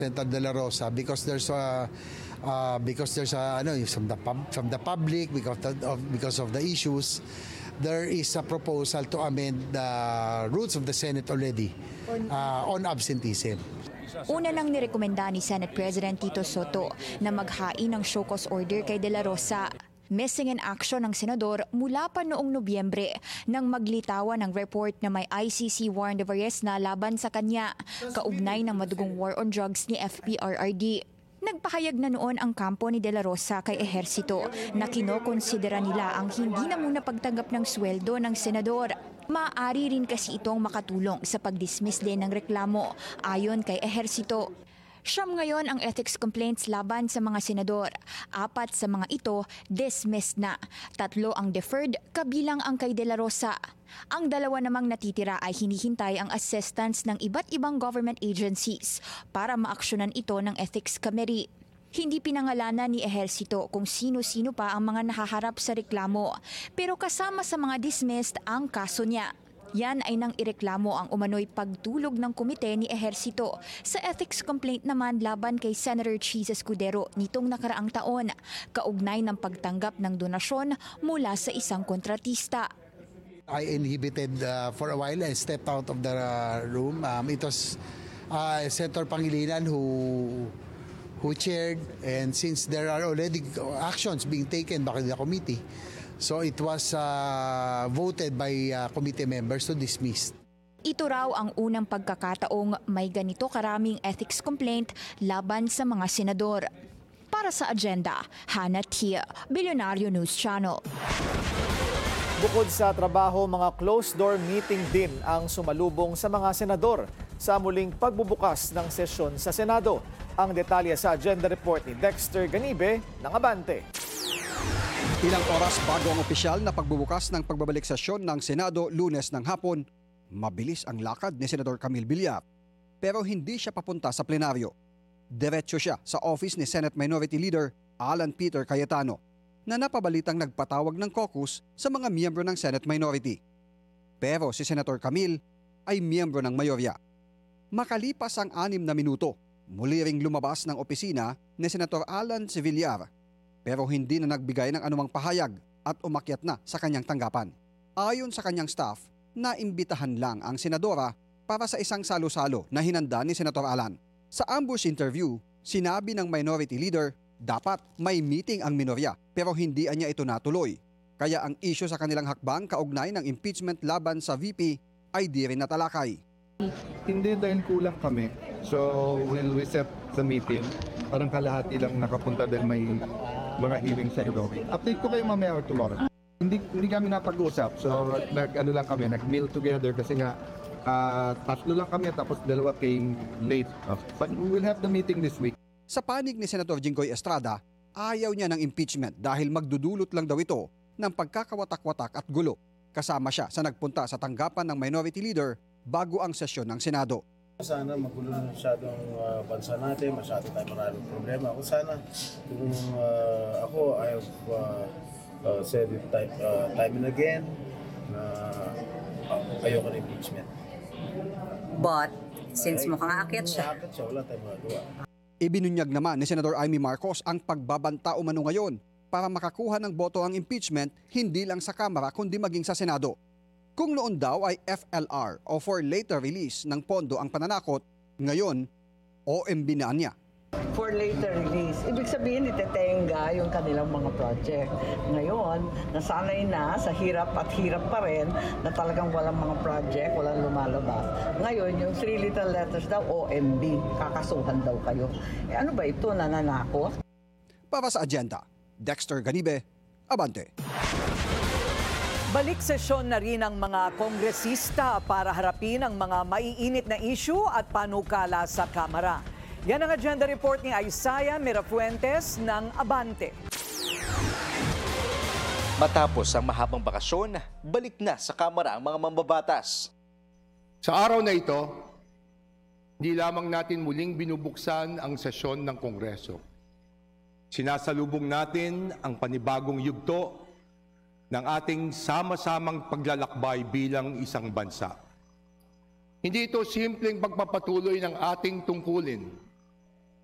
Senator De La Rosa because there's a from the public because of the issues, there is a proposal to amend the rules of the Senate already on absenteeism. Una nang nirekomenda ni Senate President Tito Soto na maghain ng show cause order kay De La Rosa. Missing in action ng senador mula pa noong Nobyembre nang maglitawan ng report na may ICC warrant of arrest na laban sa kanya, kaugnay ng madugong war on drugs ni FPRRD. Nagpahayag na noon ang kampo ni De La Rosa kay Ehersito na kinokonsidera nila ang hindi na muna pagtanggap ng sweldo ng senador. Maaari rin kasi itong makatulong sa pag-dismiss din ng reklamo, ayon kay Ehersito. Siyam ngayon ang ethics complaints laban sa mga senador. 4 sa mga ito dismissed na. 3 ang deferred, kabilang ang kay De La Rosa. Ang 2 namang natitira ay hinihintay ang assistance ng iba't ibang government agencies para maaksyonan ito ng Ethics Committee. Hindi pinangalanan ni Ehersito kung sino-sino pa ang mga nahaharap sa reklamo, pero kasama sa mga dismissed ang kaso niya. Yan ay nang ireklamo ang umano'y pagtulog ng komite ni Ehersito sa ethics complaint naman laban kay Senator Cheese Escudero nitong nakaraang taon, kaugnay ng pagtanggap ng donasyon mula sa isang kontratista. I inhibited for a while and stepped out of the room. It was Senator Pangilinan who chaired, and since there are already actions being taken by the committee, so it was voted by committee members to dismiss. Ito raw ang unang pagkakataong may ganito karaming ethics complaint laban sa mga senador. Para sa agenda, Hannah Tia, Billionario News Channel. Bukod sa trabaho, mga closed-door meeting din ang sumalubong sa mga senador sa muling pagbubukas ng sesyon sa Senado. Ang detalye sa agenda report ni Dexter Ganibe ng Abante. Ilang oras bago ang opisyal na pagbubukas ng pagbabalik sesyon ng Senado Lunes ng hapon, mabilis ang lakad ni Senador Camille Villar. Pero hindi siya papunta sa plenaryo. Diretso siya sa office ni Senate Minority Leader Alan Peter Cayetano, na napabalitang nagpatawag ng caucus sa mga miyembro ng Senate Minority. Pero si Senator Camille ay miyembro ng mayorya. Makalipas ang 6 na minuto, muli ring lumabas ng opisina ni Senator Alan Villar, pero hindi na nagbigay ng anumang pahayag at umakyat na sa kanyang tanggapan. Ayon sa kanyang staff, naimbitahan lang ang senadora para sa isang salo-salo na hinanda ni Senator Alan. Sa ambush interview, sinabi ng Minority Leader dapat may meeting ang minorya pero hindi niya ito natuloy. Kaya ang issue sa kanilang hakbang kaugnay ng impeachment laban sa VP ay di rin natalakay. Hindi dahil kulang kami. So we'll reset the meeting. Parang kalahati lang nakapunta dahil may mga hearings sa ito. Update ko kayo mamaya or tomorrow. Hindi kami napag-usap. So nag-meal together kasi nga 3 lang kami tapos 2 came late. But we will have the meeting this week. Sa panig ni Senator Jinggoy Estrada, ayaw niya ng impeachment dahil magdudulot lang daw ito ng pagkakawatak-watak at gulo. Kasama siya sa nagpunta sa tanggapan ng Minority Leader bago ang sesyon ng Senado. Sana magulo na masyadong bansa natin, masyado tayo maraming problema. Kung sana, kung ako, I have said it time and again na ayoko na impeachment. But, since mukhang aakyat siya, wala tayong magagawa. Ibinunyag naman ni Senador Amy Marcos ang pagbabanta umano ngayon para makakuha ng boto ang impeachment hindi lang sa Kamara kundi maging sa Senado. Kung noon daw ay FLR o for later release ng pondo ang pananakot, ngayon OMB na niya. For later release. Ibig sabihin, itetenga yung kanilang mga project. Ngayon, nasanay na sa hirap at hirap pa rin na talagang walang mga project, walang lumalabas. Ngayon, yung 3 little letters daw, OMB, kakasuhan daw kayo. Ano ba ito, nananakot? Para sa agenda, Dexter Ganibe, Abante. Balik sesyon na rin ang mga kongresista para harapin ang mga maiinit na issue at panukala sa Kamara. Yan ang agenda report ni Isaiah Mirafuentes ng Abante. Matapos ang mahabang bakasyon, balik na sa Kamara ang mga mambabatas. Sa araw na ito, hindi lamang natin muling binubuksan ang sesyon ng Kongreso. Sinasalubong natin ang panibagong yugto ng ating sama-samang paglalakbay bilang isang bansa. Hindi ito simpleng pagpapatuloy ng ating tungkulin,